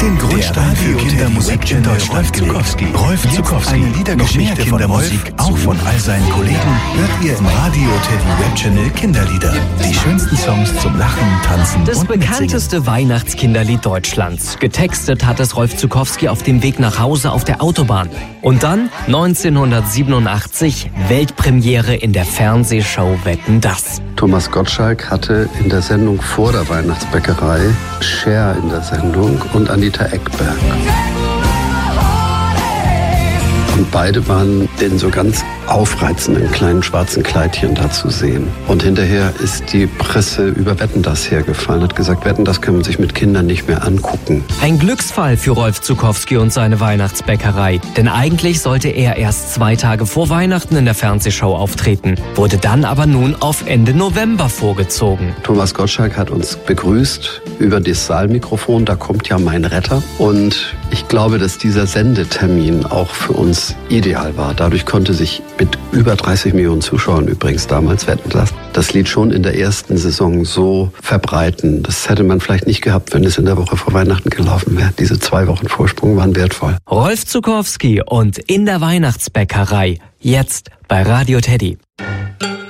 den Grundstein für Kindermusik in Deutschland gelegt. Rolf Zuckowski, eine Liedergeschichte von Musik, auch von all seinen Kollegen, hört ihr im Radio Teddy Webchannel Kinderlieder. Die schönsten Songs zum Lachen, Tanzen Das und bekannteste Weihnachtskinderlied Deutschlands. Getextet hat es Rolf Zuckowski auf dem Weg nach Hause auf der Autobahn. Und dann 1987 Weltpremiere in der Fernsehshow Wetten, dass. Thomas Gottschalk hatte in der Sendung vor der Weihnachtsbäckerei Cher in der Sendung und Anita Ekberg. Und beide waren in so ganz aufreizenden kleinen schwarzen Kleidchen da zu sehen. Und hinterher ist die Presse über Wetten, dass hergefallen, hat gesagt, Wetten, das kann man sich mit Kindern nicht mehr angucken. Ein Glücksfall für Rolf Zuckowski und seine Weihnachtsbäckerei. Denn eigentlich sollte er erst 2 Tage vor Weihnachten in der Fernsehshow auftreten, wurde dann aber nun auf Ende November vorgezogen. Thomas Gottschalk hat uns begrüßt über das Saalmikrofon, da kommt ja mein Retter. Und ich glaube, dass dieser Sendetermin auch für uns ideal war. Dadurch konnte sich mit über 30 Millionen Zuschauern übrigens damals Wetten, dass das Lied schon in der ersten Saison so verbreiten. Das hätte man vielleicht nicht gehabt, wenn es in der Woche vor Weihnachten gelaufen wäre. Diese 2 Wochen Vorsprung waren wertvoll. Rolf Zuckowski und in der Weihnachtsbäckerei. Jetzt bei Radio Teddy.